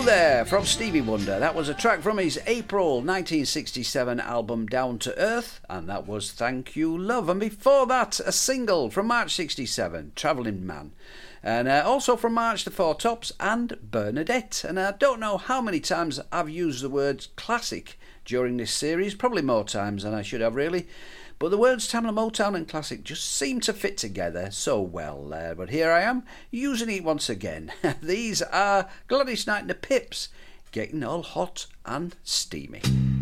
There from Stevie Wonder. That was a track from his April 1967 album Down to Earth, and that was Thank You Love. And before that, a single from March 67, Travelling Man. And also from March, the Four Tops and Bernadette. And I don't know how many times I've used the word classic during this series, probably more times than I should have really. But the words Tamla Motown and classic just seem to fit together so well. But here I am, using it once again. These are Gladys Knight and the Pips, getting all hot and steamy.